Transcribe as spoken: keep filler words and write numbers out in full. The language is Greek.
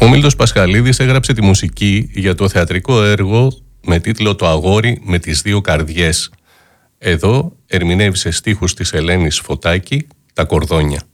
Ο Μίλτος Πασχαλίδης έγραψε τη μουσική για το θεατρικό έργο με τίτλο «Το αγόρι με τις δύο καρδιές». Εδώ ερμηνεύσε στίχους της Ελένης Φωτάκη, «Τα κορδόνια».